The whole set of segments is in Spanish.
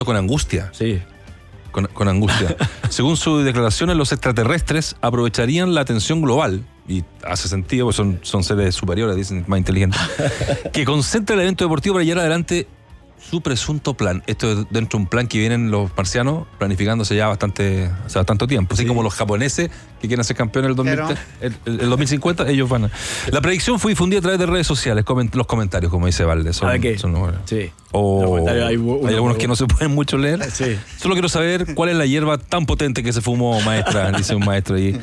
Con angustia. Sí. Con angustia. Según sus declaraciones, los extraterrestres aprovecharían la atención global, y hace sentido, porque son seres superiores, dicen, más inteligentes, que concentra el evento deportivo para llevar adelante su presunto plan. Esto es dentro de un plan que vienen los marcianos planificándose ya hace bastante tiempo. Así como los japoneses que quieren ser campeones el 2050, ellos van a... La predicción fue difundida a través de redes sociales, los comentarios, como dice Valde. Son sí. Hay algunos que no se pueden mucho leer. Sí. Solo quiero saber cuál es la hierba tan potente que se fumó, maestra, dice un maestro ahí.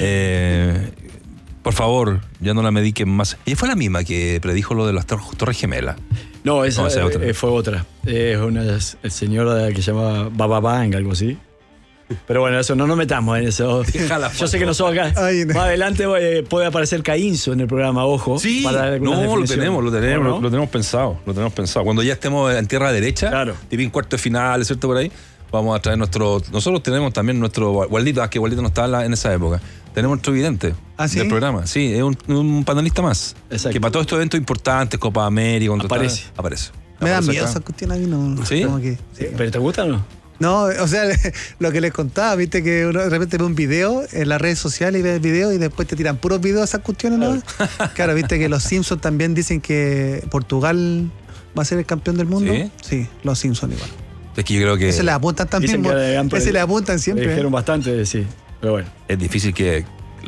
Por favor, ya no la mediquen más. Ella fue la misma que predijo lo de las Torres Gemelas. No, esa fue otra. Es una señora que se llama Baba Bang, algo así. Pero bueno, eso no nos metamos en eso. Yo sé que nosotros acá, más adelante puede aparecer Caínzo en el programa, ojo. Sí, lo tenemos pensado. Cuando ya estemos en tierra derecha, claro, tipo en cuarto de final, ¿cierto? Por ahí, vamos a traer nosotros tenemos también nuestro Waldito, que Waldito no estaba en esa época. Tenemos nuestro vidente del programa. Sí, es un panelista más. Exacto. Que para todos estos eventos importantes, Copa América, aparece. Me da miedo esa cuestión a mí, no. ¿Sí? ¿Pero te gusta o no? No, o sea, lo que les contaba, viste que uno de repente ve un video en las redes sociales y ve el video y después te tiran puros videos de esas cuestiones, ¿no? Claro, viste que los Simpsons también dicen que Portugal va a ser el campeón del mundo. Sí, los Simpsons igual. Es que yo creo que... Ese le apuntan también. Ese le apuntan siempre. Le dijeron bastante, sí. Pero bueno. Es difícil que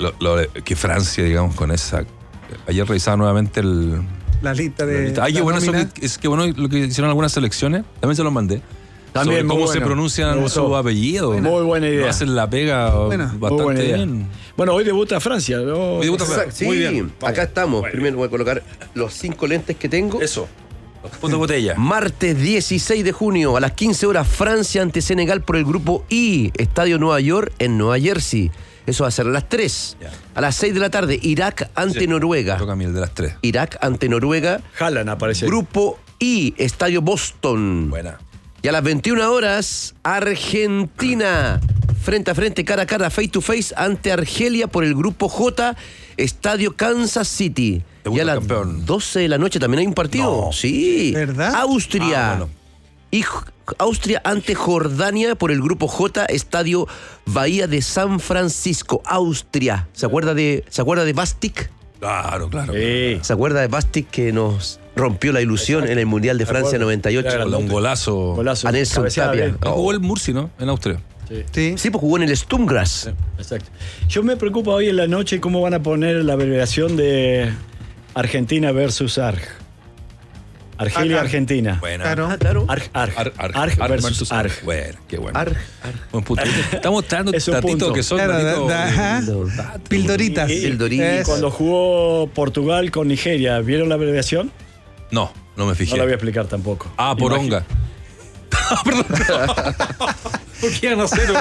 Francia, digamos, con esa... Ayer revisaba nuevamente la lista de... Qué bueno lo que hicieron algunas selecciones. También se los mandé. También sobre cómo se pronuncian su apellido. Muy buena idea. Hacen la pega bastante bien. Bueno, hoy debuta Francia, ¿no? Hoy debuta Francia. Sí, muy bien. Acá estamos. Bueno. Primero voy a colocar los 5 lentes que tengo. Eso. Los puntos de botella. Martes 16 de junio a las 15 horas, Francia ante Senegal por el grupo I, Estadio Nueva York en Nueva Jersey. Eso va a ser a las 3. Ya. A las 6 de la tarde, Irak ante Noruega. Toca a mí el de las 3. Irak ante Noruega. Haaland aparece. Grupo I, Estadio Boston. Buena. Y a las 21 horas, Argentina, frente a frente, cara a cara, face to face, ante Argelia por el Grupo J, Estadio Kansas City. Y a las 12 de la noche también hay un partido. No. Sí. ¿Verdad? Austria. Y Austria ante Jordania por el Grupo J, Estadio Bahía de San Francisco, Austria. ¿Se acuerda de Bastic? Claro. ¿Se acuerda de Bastic que nos rompió la ilusión en el Mundial de Francia 98? Un golazo. A Nelson Tapia. Jugó el Murci, ¿no? En Austria. Sí, pues jugó en el Sturmgras. Sí, exacto. Yo me preocupo hoy en la noche cómo van a poner la abreviación de Argentina versus Arg. Argelia, Argentina. Buena. Claro. Arg versus Arg. Bueno, qué bueno. Arg. Buen punto. Estamos dando datitos que son pildoritas. Y cuando jugó Portugal con Nigeria, ¿vieron la abreviación? No me fijé. No la voy a explicar tampoco. Poronga. Perdón. ¿Por qué iban a hacer?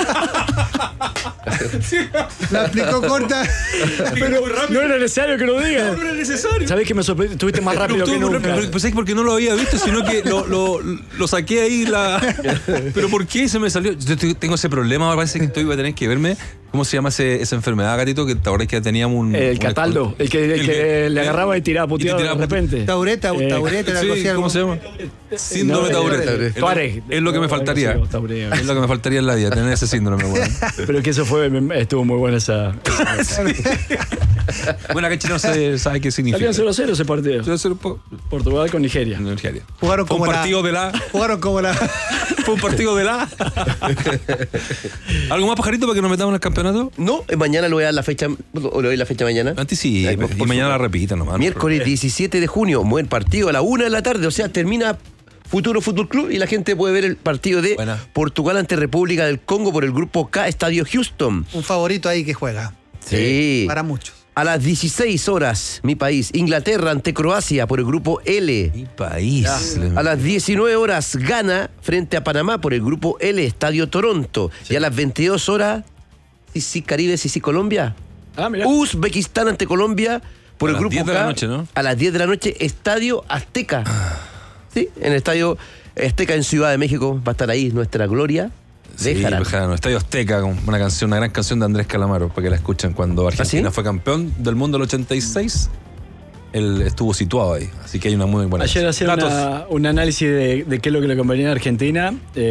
La explicó corta. Pero no era necesario que lo digas. No era necesario. ¿Sabés que me sorprendió? Estuviste más rápido que nunca. Pues es porque no lo había visto, sino que lo saqué ahí. Pero ¿por qué se me salió? Yo tengo ese problema, parece que voy a tener que verme. ¿Cómo se llama esa enfermedad, Gatito? Que ahora es que teníamos el Cataldo, el que le agarraba y tiraba puteado de repente. Taureta, sí, ¿cómo se llama? Síndrome Taureta. Tuareg. Es lo que me faltaría. Es lo que me faltaría en la vida, tener ese síndrome. Bueno. Pero que eso estuvo muy buena esa. Bueno, acá Chile no sabe qué significa. Salían 0-0 ese partido. Portugal con Nigeria. Jugaron como Fue un partido de la. ¿Algo más, pajarito, para que nos metamos en el campeonato? No, mañana lo voy a dar la fecha. ¿O le doy la fecha mañana? Antes sí, y mañana la repita nomás. Miércoles 17 de junio, buen partido a la 1 de la tarde. O sea, termina Futuro Fútbol Club y la gente puede ver el partido de Portugal ante República del Congo por el Grupo K, Estadio Houston. Un favorito ahí que juega. Sí. Para muchos. A las 16 horas, mi país, Inglaterra ante Croacia por el Grupo L. Mi país. A las 19 horas, Ghana frente a Panamá por el Grupo L, Estadio Toronto. Sí. Y a las 22 horas, sí, Caribe, sí, Colombia. Mira. Uzbekistán ante Colombia por el Grupo K. A las 10 de la noche, ¿no? A las 10 de la noche, Estadio Azteca. Sí, en el Estadio Azteca en Ciudad de México va a estar ahí nuestra gloria. Bejarano, Estadio Azteca, una gran canción de Andrés Calamaro, para que la escuchen cuando Argentina fue campeón del mundo del 86. él estuvo situado ahí. Así que hay una muy buena. Ayer hacía un análisis de qué es lo que le convenía a Argentina.